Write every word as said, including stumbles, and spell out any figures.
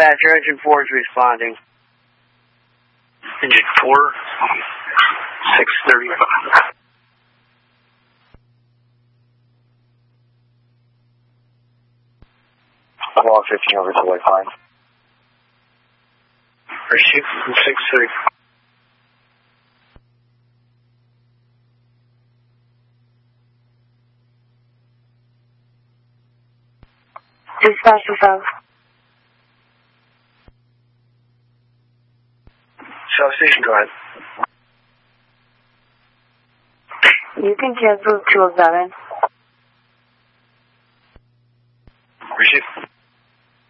Dispatcher, Engine four is responding. Engine four, six thirty-five. one fifteen over to White Pine. Pursuit from six thirty-five. Dispatch yourself. South Station, go ahead. You can cancel two oh seven.